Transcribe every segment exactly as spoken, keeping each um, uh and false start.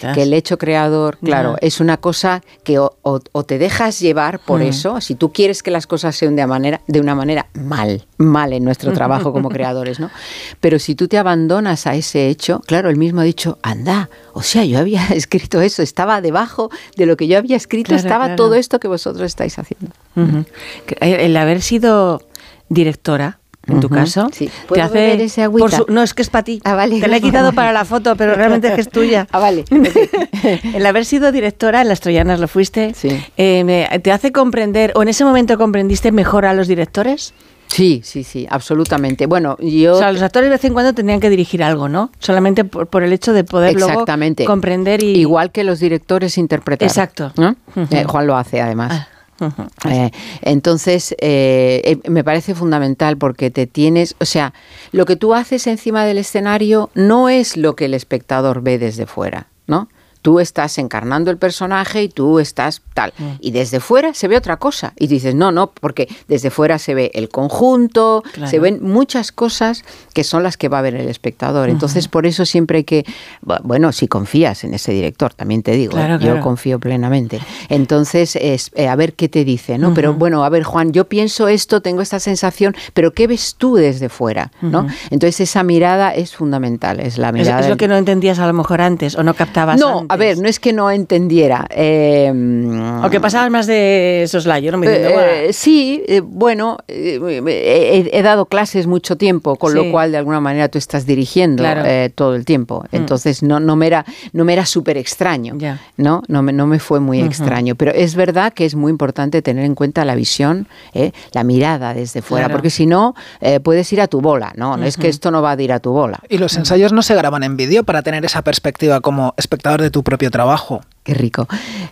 Estás. que el hecho creador, claro, no. es una cosa que o, o, o te dejas llevar por mm. eso, si tú quieres que las cosas sean de, manera, de una manera mal, mal en nuestro trabajo como creadores, ¿no? Pero si tú te abandonas a ese hecho, claro, él mismo ha dicho, anda, o sea, yo había escrito eso, estaba debajo de lo que yo había escrito, claro, estaba claro. todo esto que vosotros estáis haciendo. Uh-huh. El haber sido directora, en tu uh-huh. caso, sí. te hace beber ese agüita? Su, no, es que es para ti. Ah, vale. Te la he quitado para la foto, pero realmente es que es tuya. Ah, vale. Okay. El haber sido directora en Las Troyanas lo fuiste, sí. eh, me, ¿te hace comprender, o en ese momento comprendiste mejor a los directores? Sí, sí, sí, absolutamente. Bueno, yo... O sea, los actores de vez en cuando tenían que dirigir algo, ¿no? Solamente por, por el hecho de poder luego comprender y... Igual que los directores interpretar. Exacto. ¿No? Uh-huh. eh, Juan lo hace, además. Ah. Uh-huh. Eh, entonces eh, eh, me parece fundamental porque te tienes, o sea, lo que tú haces encima del escenario no es lo que el espectador ve desde fuera, ¿no? Tú estás encarnando el personaje y tú estás tal. Mm. Y desde fuera se ve otra cosa. Y dices, no, no, porque desde fuera se ve el conjunto, claro. se ven muchas cosas que son las que va a ver el espectador. Uh-huh. Entonces, por eso siempre hay que... Bueno, si confías en ese director, también te digo, claro, ¿eh? Claro. Yo confío plenamente. Entonces, es, eh, a ver qué te dice, ¿no? Uh-huh. Pero bueno, a ver, Juan, yo pienso esto, tengo esta sensación, pero ¿qué ves tú desde fuera? ¿No? Uh-huh. Entonces, esa mirada es fundamental. Es la mirada... Es, es lo que no entendías a lo mejor antes, o no captabas no, antes. A ver, no es que no entendiera. Eh, o que pasabas más de soslayo, ¿no? Me diciendo, eh, sí, eh, bueno, eh, he, he dado clases mucho tiempo, con sí. lo cual de alguna manera tú estás dirigiendo claro. eh, todo el tiempo. Entonces mm. no, no me era, no me era súper extraño, yeah. ¿no? No me, no me fue muy uh-huh. extraño. Pero es verdad que es muy importante tener en cuenta la visión, eh, la mirada desde fuera, claro. porque si no, eh, puedes ir a tu bola, ¿no? No uh-huh. es que esto no va a ir a tu bola. ¿Y los ensayos no se graban en vídeo para tener esa perspectiva como espectador de tu propio trabajo? Qué rico.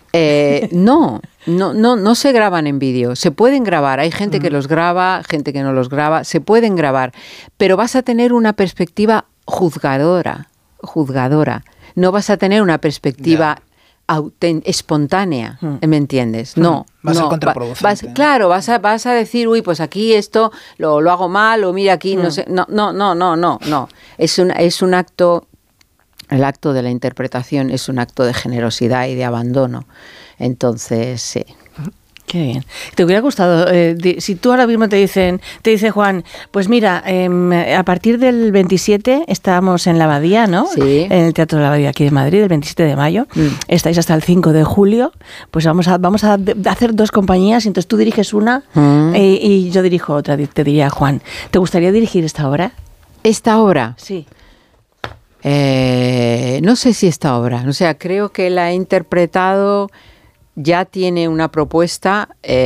Eh, no, no, no, no se graban en vídeo. Se pueden grabar. Hay gente mm. que los graba, gente que no los graba. Se pueden grabar, pero vas a tener una perspectiva juzgadora, juzgadora. No vas a tener una perspectiva yeah. autent- espontánea, mm. ¿me entiendes? No. Va a ser no, contraproducente. Vas, claro, vas a, vas a decir, uy, pues aquí esto lo, lo hago mal, o mira aquí, mm. no sé. No, no, no, no, no, no. Es un, es un acto... El acto de la interpretación es un acto de generosidad y de abandono. Entonces, sí. Qué bien. ¿Te hubiera gustado, eh, de, si tú ahora mismo te dicen, te dice Juan, pues mira, eh, a partir del veintisiete estábamos en la Abadía, ¿no? Sí. En el Teatro de la Abadía aquí de Madrid, el veintisiete de mayo. Mm. Estáis hasta el cinco de julio. Pues vamos a vamos a hacer dos compañías, entonces tú diriges una mm. eh, y yo dirijo otra, te diría Juan. ¿Te gustaría dirigir esta obra? ¿Esta obra? Sí. Eh, no sé si esta obra, o sea, creo que la he interpretado, ya tiene una propuesta,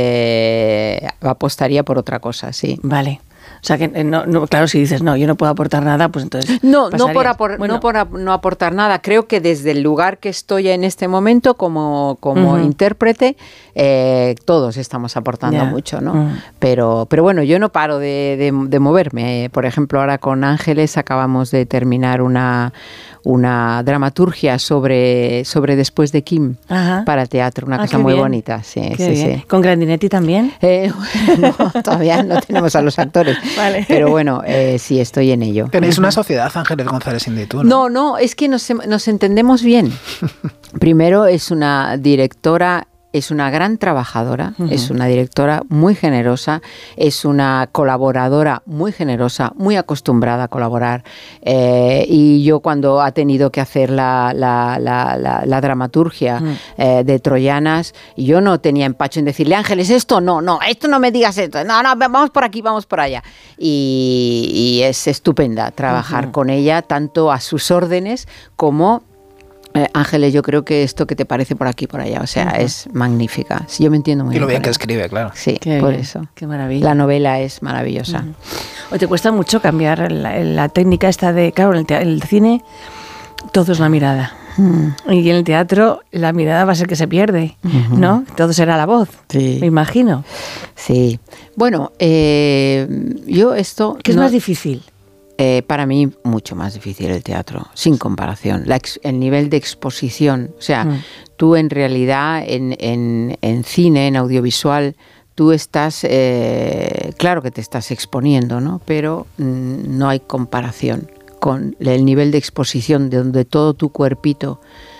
eh, apostaría por otra cosa, sí. Vale. O sea, que no, no, claro, si dices, no, yo no puedo aportar nada, pues entonces No, no por, apor, bueno. no por ap- no aportar nada. Creo que desde el lugar que estoy en este momento como, como uh-huh. intérprete, eh, todos estamos aportando yeah. mucho, ¿no? Uh-huh. Pero, pero bueno, yo no paro de, de, de moverme. Por ejemplo, ahora con Ángeles acabamos de terminar una... una dramaturgia sobre, sobre Después de Kim Ajá. para teatro, una ah, cosa muy bien. bonita. Sí, sí, sí. ¿Con Grandinetti también? Eh, no, todavía no tenemos a los actores, vale. pero bueno, eh, sí, estoy en ello. Tenéis una sociedad, Ángeles González Inditú, ¿no? No, no, es que nos, nos entendemos bien. Primero, es una directora... Es una gran trabajadora, uh-huh. es una directora muy generosa, es una colaboradora muy generosa, muy acostumbrada a colaborar. Eh, y yo cuando ha tenido que hacer la, la, la, la, la dramaturgia uh-huh. eh, de Troyanas, yo no tenía empacho en decirle, Ángeles, esto no, no, esto no me digas esto, no, no, vamos por aquí, vamos por allá. Y, y es estupenda trabajar uh-huh. con ella, tanto a sus órdenes como... Eh, Ángeles, yo creo que esto que te parece por aquí por allá, o sea, uh-huh. es magnífica. Sí, yo me entiendo muy bien. Y lo bien que escribe, claro. Sí, qué por bien, eso. Qué maravilla. La novela es maravillosa. Uh-huh. ¿O te cuesta mucho cambiar la, la técnica esta de, claro, en el, te- el cine todo es la mirada. Uh-huh. Y en el teatro la mirada va a ser que se pierde, uh-huh. ¿no? Todo será la voz, sí. me imagino. Sí. Bueno, eh, yo esto... ¿Qué es no, más difícil? Eh, para mí mucho más difícil el teatro, sin comparación. La ex, el nivel de exposición, o sea, mm. tú en realidad en, en, en cine, en audiovisual, tú estás, eh, claro que te estás exponiendo, ¿no? Pero mm, no hay comparación con el nivel de exposición de donde todo tu cuerpito